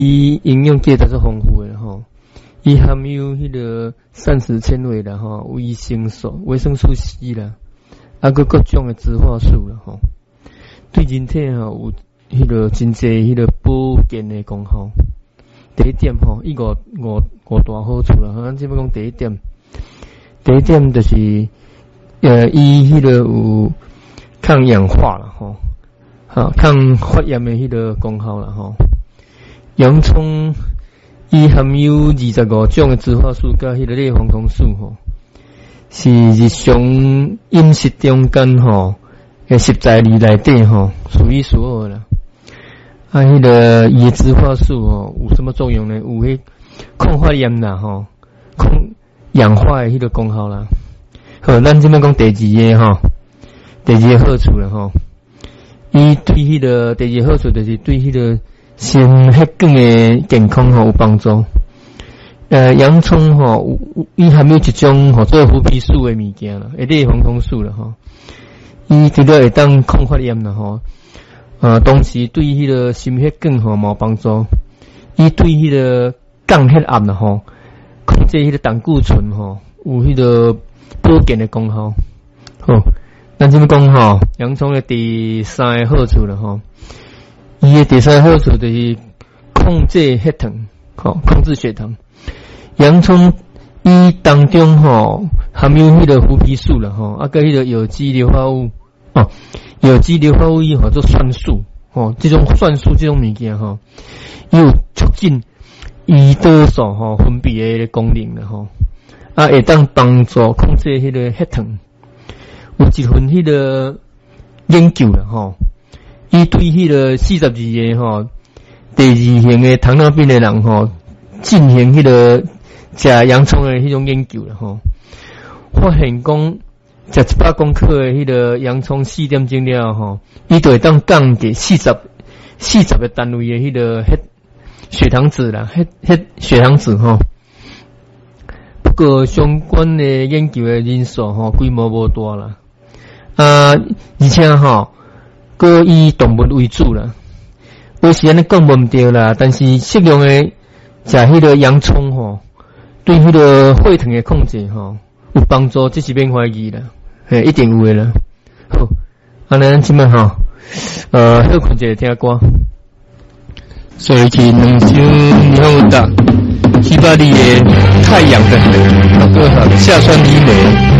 伊营养价值是丰富的吼，伊含有迄个膳食纤维啦吼，维生素、维生素 C 啦，各种的植化素啦吼，对人体吼有迄个真济迄个保健的功效。第一点吼，伊五大好处啦，咱即要讲第一点就是伊迄个有抗氧化啦吼，抗发炎的迄个功效啦吼。洋葱伊含有25种的植化素甲迄个类黄酮素吼，是日常饮食中间吼诶食材里内底吼数一数二啦。迄个伊的植化素吼有什么作用呢？有迄抗发炎啦吼，抗氧化的迄个功效啦。好，咱即摆讲第二个好处啦吼，伊对迄个第二个好处就是对迄个心血管的健康吼有帮助。洋葱吼伊含有一种做胡皮素的物件啦，类黄酮素啦吼，伊除了会当抗发炎啦吼。同时对迄个心血管吼有帮助，伊对迄个降血压啦吼，控制迄个胆固醇吼，有迄个保健的功效。好，咱即么讲吼，洋葱的第三个好处啦吼，伊的第三个好处就是控制血糖，控制血糖。洋葱伊当中吼含有迄个胡皮素啦吼，甲迄个有机硫化物有机硫化物伊做蒜素这种蒜素这种物件伊有促进胰岛素分泌的功能啦会当帮助控制迄个血糖。有一份迄个研究啦伊对迄个42个第二型的糖尿病的人进行迄个食洋葱的迄种研究啦发现讲食100公克的迄个洋葱4点钟了吼，伊就会当降低40个单位的迄个血糖值啦，血糖值吼。不过相关的研究的人数规模无大啦，而且搁以动物为主啦。有时安尼讲无对啦，但是适量的食迄个洋葱对迄个血糖的控制有帮助，这是免怀疑啦。一定有诶啦。好，安尼咱即摆好困一下听歌。所以去2首有答，希巴里的太阳的歌下川里美。